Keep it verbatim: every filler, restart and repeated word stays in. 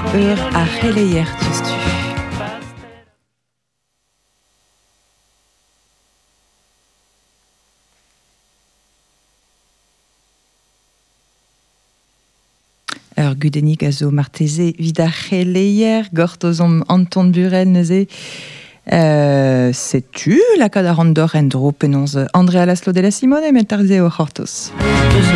ur a releier tustu. Ur gudenik a zo marteze vid a releier gortozom Anton Burel neuze. Euh, sais-tu la kad a randor en dro penonz Andrea Laszlo della Simone met tarze o hortos.